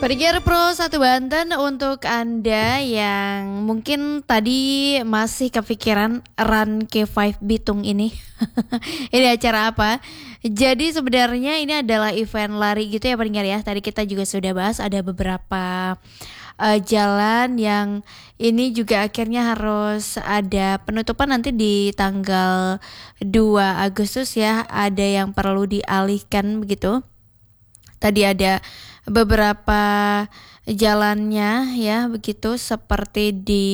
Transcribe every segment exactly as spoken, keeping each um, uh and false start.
Pendengar Pro satu Banten, untuk Anda yang mungkin tadi masih kepikiran Run K lima Bitung ini. Ini acara apa? Jadi sebenarnya ini adalah event lari gitu ya pendengar ya. Tadi kita juga sudah bahas ada beberapa uh, jalan yang ini juga akhirnya harus ada penutupan nanti di tanggal dua Agustus ya. Ada yang perlu dialihkan begitu. Tadi ada beberapa jalannya ya begitu, seperti di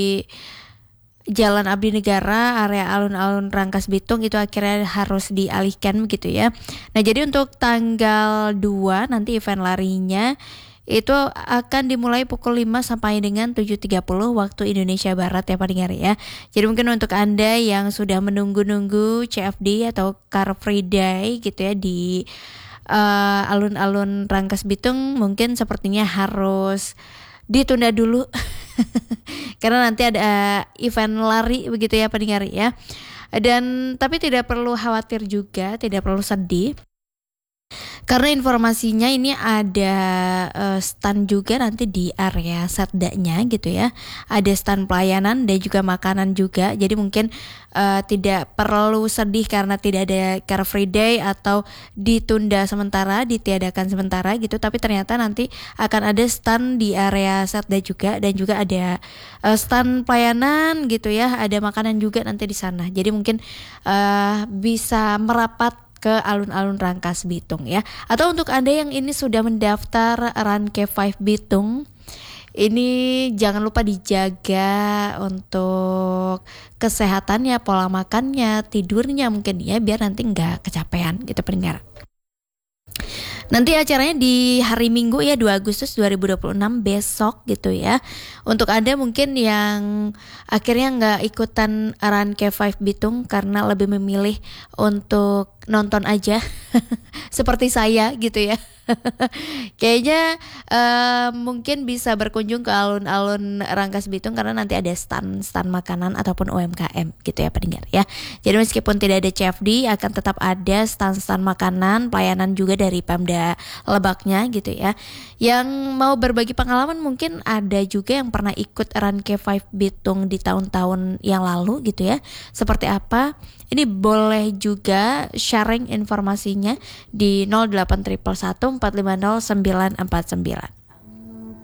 Jalan Abdi Negara area alun-alun Rangkas Bitung itu akhirnya harus dialihkan begitu ya. Nah, jadi untuk tanggal dua nanti event larinya itu akan dimulai pukul lima sampai dengan tujuh tiga puluh waktu Indonesia Barat ya pendengar ya. Jadi mungkin untuk Anda yang sudah menunggu-nunggu C F D atau Car Free Day gitu ya di Uh, alun-alun Rangkas Bitung, mungkin sepertinya harus ditunda dulu karena nanti ada event lari begitu ya pendengar ya. Dan tapi tidak perlu khawatir juga, tidak perlu sedih, karena informasinya ini ada uh, stand juga nanti di area setdanya gitu ya. Ada stand pelayanan dan juga makanan juga. Jadi mungkin uh, tidak perlu sedih karena tidak ada Car Free Day atau ditunda sementara, ditiadakan sementara gitu. Tapi ternyata nanti akan ada stand di area setda juga, dan juga ada uh, stand pelayanan gitu ya. Ada makanan juga nanti di sana. Jadi mungkin uh, bisa merapat ke alun-alun Rangkas Bitung ya. Atau untuk Anda yang ini sudah mendaftar Run K lima Bitung, ini jangan lupa dijaga untuk kesehatannya, pola makannya, tidurnya mungkin ya, biar nanti nggak kecapean gitu pendengar. Nanti acaranya di hari Minggu ya, dua Agustus dua ribu dua puluh enam besok gitu ya. Untuk Anda mungkin yang akhirnya nggak ikutan Run K lima Bitung karena lebih memilih untuk nonton aja seperti saya gitu ya. Kayaknya uh, mungkin bisa berkunjung ke alun-alun Rangkas Bitung karena nanti ada stand-stand makanan ataupun U M K M gitu ya pendengar ya. Jadi meskipun tidak ada C F D, akan tetap ada stand-stand makanan, pelayanan juga dari Pemda Lebaknya gitu ya. Yang mau berbagi pengalaman mungkin ada juga yang pernah ikut Run K lima Bitung di tahun-tahun yang lalu gitu ya. Seperti apa? Ini boleh juga sharing informasinya di nol delapan satu satu empat lima nol sembilan empat sembilan.